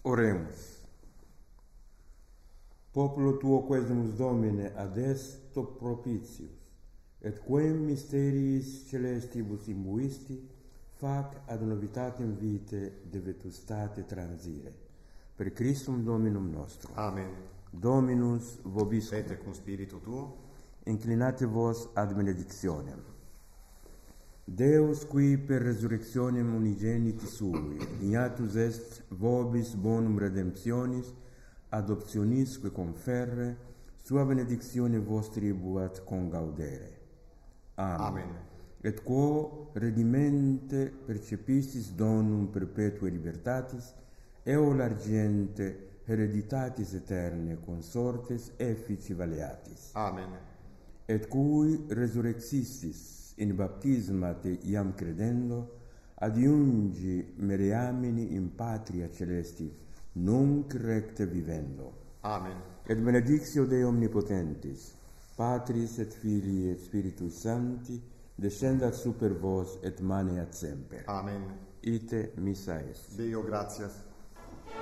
Oremus. Popolo tuo quesumus Domine ad esto propitius, et quem mysteriis celestibus imbuisti, fac ad novitatem vitae de vetustate transire. Per Christum Dominum nostrum. Amen. Dominus vobiscum. Et cum spiritu tuo. Inclinate vos ad benedictionem. Deus qui per resurrectionem unigeniti sui, dignatus est vobis bonum redemptionis, adoptionisque conferre, sua benedictione vostribuat congaudere. Amen. Amen. Et quo redimente percepistis donum perpetue libertatis, eo largiente hereditatis eterne consortes effici valeatis. Amen. Et cui resurrexistis in baptisma te iam credendo, adiungi mereamini in patria celesti, nunc recte vivendo. Amen. Et benedictio Dei omnipotentis, Patris et Filii et Spiritus Sancti, descendat super vos et maneat semper. Amen. Ite missa est. Deo gratias.